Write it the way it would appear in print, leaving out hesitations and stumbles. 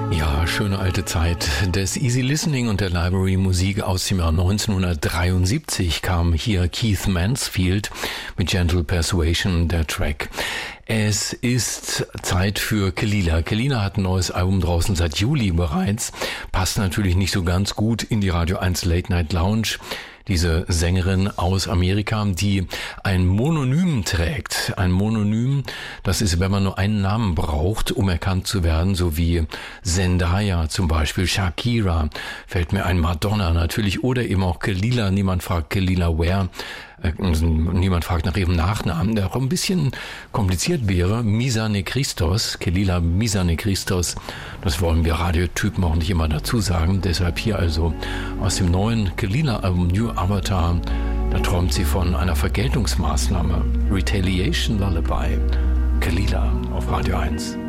Ja, schöne alte Zeit des Easy Listening und der Library Musik aus dem Jahr 1973 kam hier Keith Mansfield mit Gentle Persuasion, der Track. Es ist Zeit für Kehlila. Kehlila hat ein neues Album draußen seit Juli bereits. Passt natürlich nicht so ganz gut in die Radio 1 Late Night Lounge. Diese Sängerin aus Amerika, die ein Mononym trägt. Ein Mononym, das ist, wenn man nur einen Namen braucht, um erkannt zu werden, so wie Zendaya zum Beispiel, Shakira, fällt mir ein, Madonna natürlich, oder eben auch Kehlila. Niemand fragt Kehlila Ware. Niemand fragt nach ihrem Nachnamen, der auch ein bisschen kompliziert wäre. Misane Christos, Kehlila Misane Christos, das wollen wir Radiotypen auch nicht immer dazu sagen. Deshalb hier also aus dem neuen Kehlila-Album New Avatar, da träumt sie von einer Vergeltungsmaßnahme. Retaliation Lullaby, Kehlila auf Radio 1.